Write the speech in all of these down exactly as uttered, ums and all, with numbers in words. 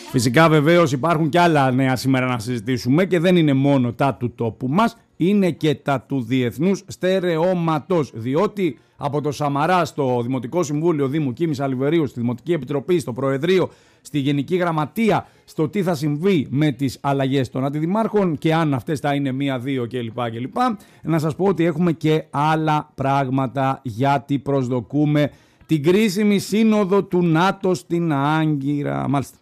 Φυσικά βεβαίως υπάρχουν και άλλα νέα σήμερα να συζητήσουμε και δεν είναι μόνο τα του τόπου μας, είναι και τα του διεθνούς στερεώματος, διότι από το Σαμαρά στο Δημοτικό Συμβούλιο Δήμου Κίμης Αλιβερίου, στη Δημοτική Επιτροπή, στο Προεδρείο, στη Γενική Γραμματεία, στο τι θα συμβεί με τις αλλαγές των αντιδημάρχων και αν αυτές θα είναι μία, δύο κλπ. κλπ. Να σας πω ότι έχουμε και άλλα πράγματα γιατί προσδοκούμε την κρίσιμη σύνοδο του ΝΑΤΟ στην Άγκυρα. Μάλιστα.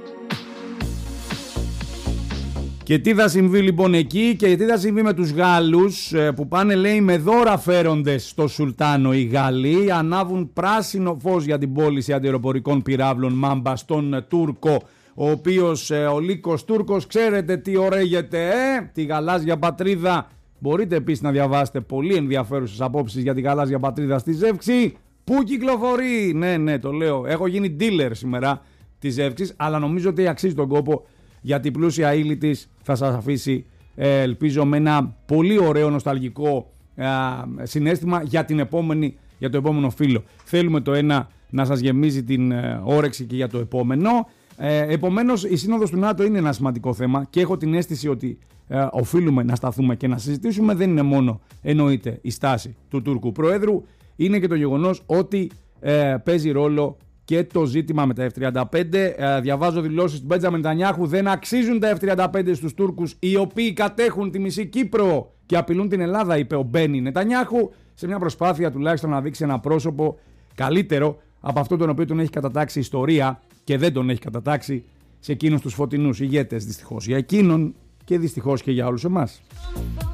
Και τι θα συμβεί λοιπόν εκεί και τι θα συμβεί με τους Γάλλους που πάνε, λέει, με δώρα φέροντες στο Σουλτάνο οι Γάλλοι, ανάβουν πράσινο φως για την πώληση αντιεροπορικών πυράβλων Μάμπα στον Τούρκο, ο οποίος ο Λύκος Τούρκος, ξέρετε τι ωραίγεται, ε, τη γαλάζια πατρίδα. Μπορείτε επίσης να διαβάσετε πολύ ενδιαφέρουσες απόψεις για τη γαλάζια πατρίδα στη Ζεύξη. Πού κυκλοφορεί, ναι ναι το λέω, έχω γίνει dealer σήμερα της Ζεύξης, αλλά νομίζω ότι αξίζει τον κόπο, γιατί η πλούσια ύλη της θα σας αφήσει, ε, ελπίζω, με ένα πολύ ωραίο νοσταλγικό ε, συναίσθημα για, την επόμενη, για το επόμενο φύλλο. Θέλουμε το ένα να σας γεμίζει την ε, όρεξη και για το επόμενο. Ε, επομένως η σύνοδος του ΝΑΤΟ είναι ένα σημαντικό θέμα και έχω την αίσθηση ότι ε, οφείλουμε να σταθούμε και να συζητήσουμε. Δεν είναι μόνο, εννοείται, η στάση του Τούρκου Προέδρου, είναι και το γεγονός ότι ε, παίζει ρόλο και το ζήτημα με τα εφ τριάντα πέντε. Ε, διαβάζω δηλώσεις του Μπέντζαμιν Νετανιάχου. Δεν αξίζουν τα εφ τριάντα πέντε στους Τούρκους, οι οποίοι κατέχουν τη μισή Κύπρο και απειλούν την Ελλάδα, είπε ο Μπένι Νετανιάχου, σε μια προσπάθεια τουλάχιστον να δείξει ένα πρόσωπο καλύτερο από αυτό τον οποίο τον έχει κατατάξει η ιστορία και δεν τον έχει κατατάξει σε εκείνους τους φωτεινούς ηγέτες, δυστυχώς για εκείνον και δυστυχώς και για όλους εμάς.